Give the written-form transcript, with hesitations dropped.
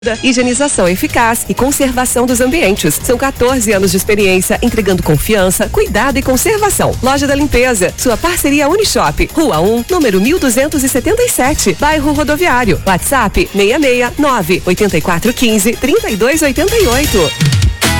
Higienização eficaz e conservação dos ambientes. São 14 anos de experiência entregando confiança, cuidado e conservação. Loja da Limpeza, sua parceria Unishop, Rua 1, número 1277, bairro Rodoviário. WhatsApp 669 8415 3288.